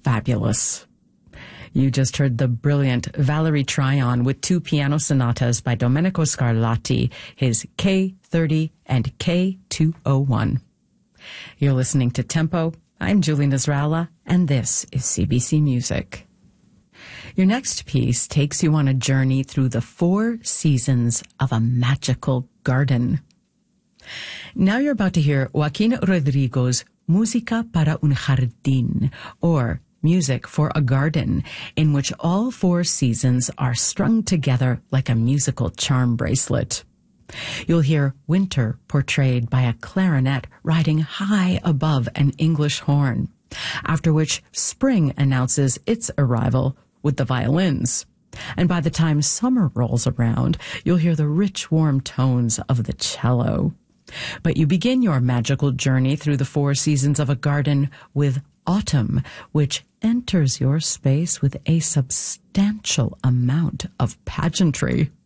fabulous. You just heard the brilliant Valerie Tryon with two piano sonatas by Domenico Scarlatti, his K30 and K201. You're listening to Tempo. I'm Julie Nasrallah, and this is CBC Music. Your next piece takes you on a journey through the 4 seasons of a magical garden. Now you're about to hear Joaquin Rodrigo's Música para un Jardín, or Music for a Garden, in which all 4 seasons are strung together like a musical charm bracelet. You'll hear winter portrayed by a clarinet riding high above an English horn, after which spring announces its arrival with the violins. And by the time summer rolls around, you'll hear the rich, warm tones of the cello. But you begin your magical journey through the 4 seasons of a garden with autumn, which enters your space with a substantial amount of pageantry.